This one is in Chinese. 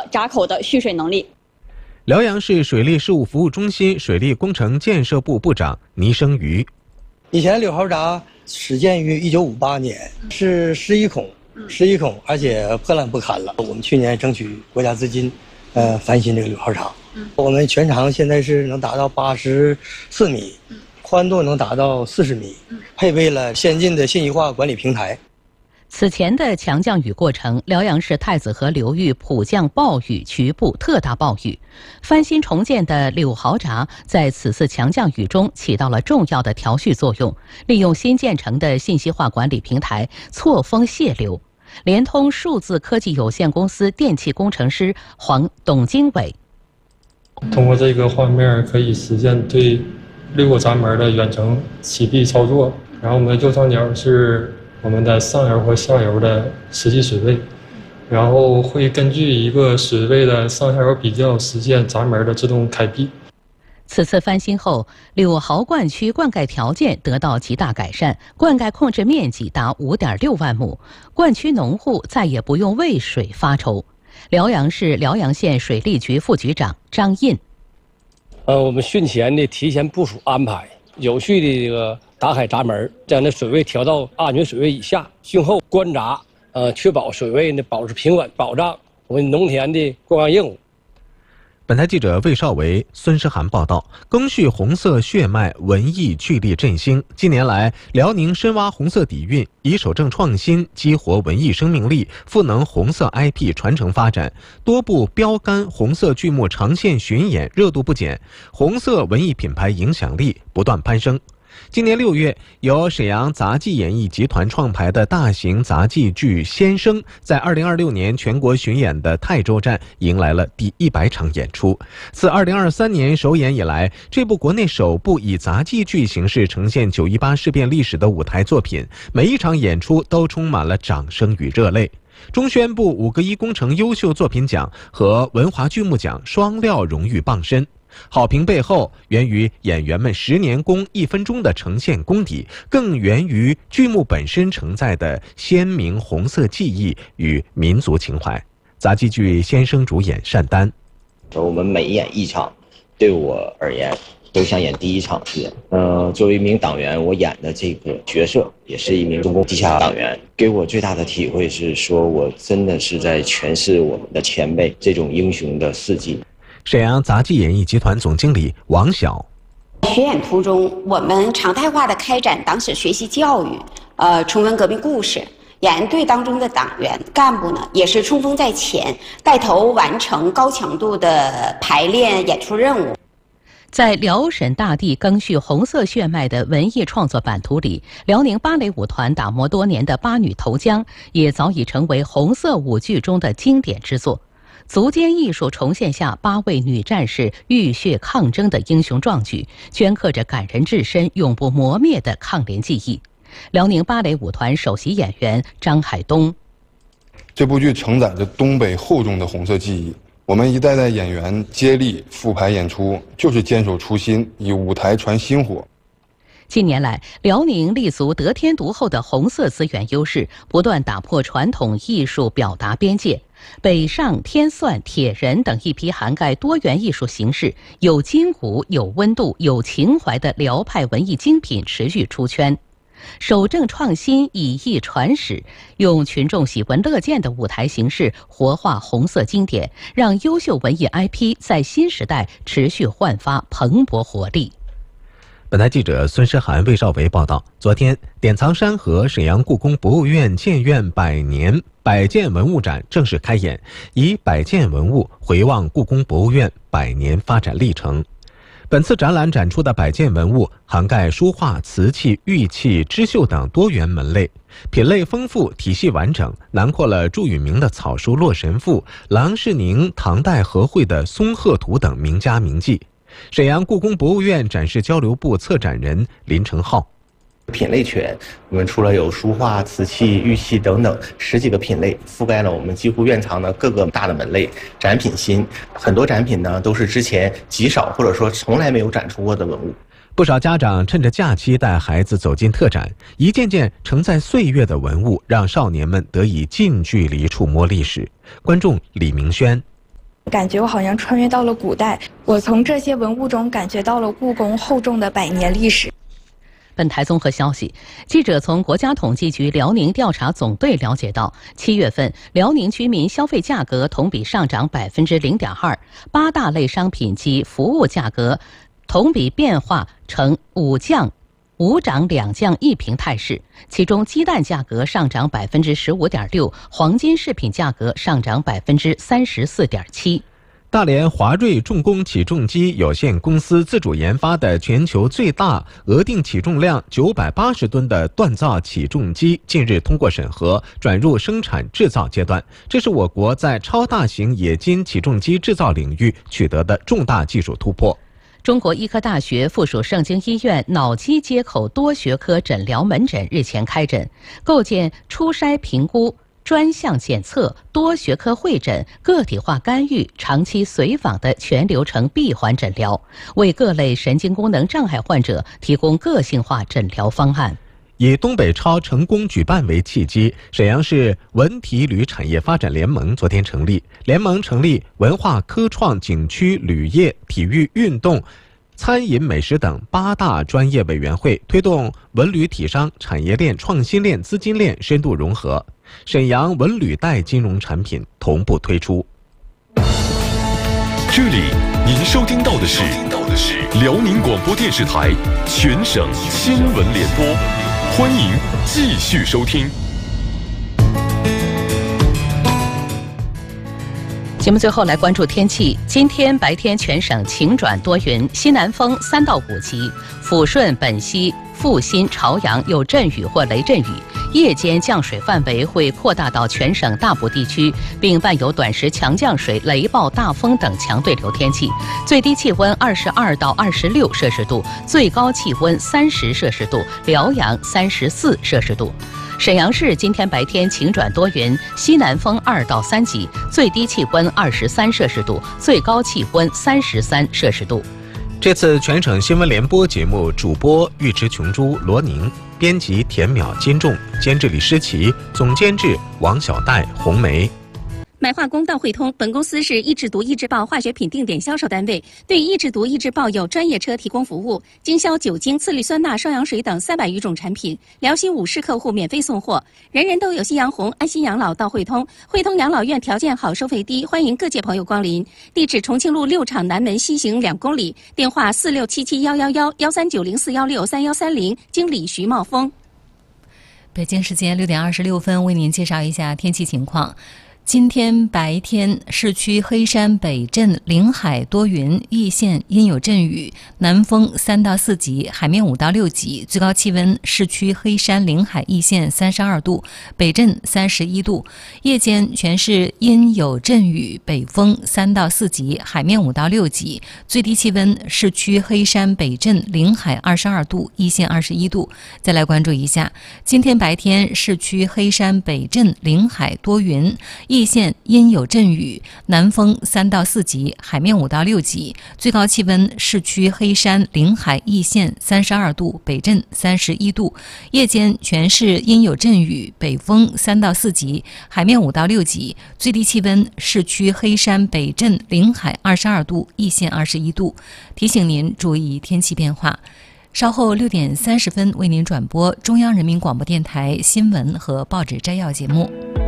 闸口的蓄水能力。 辽阳市水利事务服务中心水利工程建设部部长倪生瑜： 以前柳豪闸始建于1958年，是11孔，而且破烂不堪了。我们去年争取国家资金，翻新这个柳豪闸。我们全长现在是能达到84米，宽度能达到40米，配备了先进的信息化管理平台。 此前的强降雨过程，辽阳市太子河流域普降暴雨局部特大暴雨，翻新重建的柳豪闸在此次强降雨中起到了重要的调蓄作用，利用新建成的信息化管理平台错峰泄流，联通数字科技有限公司电气工程师董经纬： 通过这个画面可以实现对6个闸门的远程启闭操作，然后我们的右上角是我们的上游和下游的实际水位，然后会根据一个水位的上下游比较，实现闸门的自动开闭。 此次翻新后，柳豪灌区灌溉条件得到极大改善，灌溉控制面积达5.6万亩，灌区农户再也不用为水发愁。辽阳市辽阳县水利局副局长张印： 我们汛前的提前部署安排，有序的这个打开闸门，将这水位调到安全水位以下。汛后关闸，确保水位呢保持平稳，保障我们农田的灌溉业务。 本台记者魏少维、孙诗涵报道：赓续红色血脉，文艺聚力振兴。近年来，辽宁深挖红色底蕴，以守正创新激活文艺生命力，赋能红色 IP 传承发展。多部标杆红色剧目长线巡演热度不减，红色文艺品牌影响力不断攀升。今年6月，由沈阳杂技演艺集团创排的大型杂技剧《先生》在2026年全国巡演的泰州站迎来了第100场演出。自2023年首演以来，这部国内首部以杂技剧形式呈现9·18事变历史的舞台作品，每一场演出都充满了掌声与热泪。中宣部5个1工程优秀作品奖和文华剧目奖双料荣誉傍身。好评背后源于演员们10年功1分钟的呈现功底，更源于剧目本身承载的鲜明红色记忆与民族情怀。杂技剧《先生》主演单丹： 我们每演一场，对我而言都像演第一场似的。作为一名党员，我演的这个角色也是一名中共地下党员，给我最大的体会是说，我真的是在诠释我们的前辈这种英雄的事迹。 沈阳杂技演艺集团总经理王晓： 巡演途中，我们常态化的开展党史学习教育，重温革命故事。演员队当中的党员干部呢，也是冲锋在前，带头完成高强度的排练演出任务。 在辽沈大地赓续红色血脉的文艺创作版图里，辽宁芭蕾舞团打磨多年的《八女投江》也早已成为红色舞剧中的经典之作。足尖艺术重现下8位女战士浴血抗争的英雄壮举，镌刻着感人至深、永不磨灭的抗联记忆。辽宁芭蕾舞团首席演员张海东： 这部剧承载着东北厚重的红色记忆，我们一代代演员接力复排演出，就是坚守初心，以舞台传薪火。 近年来，辽宁立足得天独厚的红色资源优势，不断打破传统艺术表达边界。北上、天算、铁人等一批涵盖多元艺术形式、有筋骨、有温度、有情怀的辽派文艺精品持续出圈。守正创新，以艺传史，用群众喜闻乐见的舞台形式活化红色经典，让优秀文艺 IP 在新时代持续焕发蓬勃活力。 本台记者孙诗涵、魏少维报道：昨天，典藏山河沈阳故宫博物院建院100年百件文物展正式开演，以100件文物回望故宫博物院100年发展历程。本次展览展出的100件文物涵盖书画、瓷器、玉器、织绣等多元门类，品类丰富，体系完整，囊括了祝允明的草书《洛神赋》、郎世宁唐代和绘的《松鹤图》等名家名迹。沈阳故宫博物院展示交流部策展人林成浩： 品类全，我们除了有书画、瓷器、玉器等等10几个品类，覆盖了我们几乎院藏的各个大的门类。展品新，很多展品呢都是之前极少或者说从来没有展出过的文物。 不少家长趁着假期带孩子走进特展，一件件承载岁月的文物，让少年们得以近距离触摸历史。观众李明轩： 感觉我好像穿越到了古代。我从这些文物中感觉到了故宫厚重的100年历史。 本台综合消息，记者从国家统计局辽宁调查总队了解到，7月份辽宁居民消费价格同比上涨0.2%，八大类商品及服务价格同比变化呈5涨2降1平态势，其中鸡蛋价格上涨15.6%，黄金饰品价格上涨34.7%。 大连华瑞重工起重机有限公司自主研发的全球最大额定起重量980吨的锻造起重机近日通过审核，转入生产制造阶段。这是我国在超大型冶金起重机制造领域取得的重大技术突破。 中国医科大学附属盛京医院脑机接口多学科诊疗门诊日前开诊，构建初筛评估、专项检测、多学科会诊、个体化干预、长期随访的全流程闭环诊疗，为各类神经功能障碍患者提供个性化诊疗方案。 以东北超成功举办为契机，沈阳市文体旅产业发展联盟昨天成立。联盟成立文化科创景区旅业、体育运动、餐饮美食等8大专业委员会，推动文旅体商产业链、创新链、资金链深度融合。沈阳文旅贷金融产品同步推出。 这里您收听到的是辽宁广播电视台全省新闻联播，欢迎继续收听。 节目最后来关注天气。今天白天全省晴转多云，西南风3到5级，抚顺、本溪、阜新、朝阳有阵雨或雷阵雨。夜间降水范围会扩大到全省大部地区，并伴有短时强降水、雷暴、大风等强对流天气。最低气温22到26摄氏度，最高气温30摄氏度，辽阳34摄氏度。沈阳市今天白天晴转多云，西南风2到3级，最低气温23摄氏度，最高气温33摄氏度。 这次全省新闻联播节目主播尉迟琼珠、罗宁，编辑田淼、金仲，监制李诗琪，总监制王小戴、红梅。 买化工到汇通，本公司是益智毒益智豹化学品定点销售单位，对益智毒益智豹有专业车提供服务，经销酒精、次氯酸钠、双氧水等300余种产品，辽西5市客户免费送货。人人都有夕阳红，安心养老到汇通。汇通养老院条件好，收费低，欢迎各界朋友光临。地址：重庆路6厂南门西行2公里，电话467711139041631330，经理徐茂峰。 北京时间6点26分，为您介绍一下天气情况。今天白天，市区黑山北镇临海多云，易县阴有阵雨，南风3到4级，海面5到6级，最高气温市区黑山临海易县32度，北镇31度。夜间全市阴有阵雨，北风3到4级，海面5到6级，最低气温市区黑山北镇临海22度，易县21度。再来关注一下，今天白天，市区黑山北镇临海多云，易县阴有阵雨，南风3到4级，海面5到6级，最高气温市区黑山临海易县32度，北镇31度。夜间全市阴有阵雨，北风3到4级，海面5到6级，最低气温市区黑山北镇临海22度，易县21度。提醒您注意天气变化。稍后6点30分为您转播中央人民广播电台新闻和报纸摘要节目。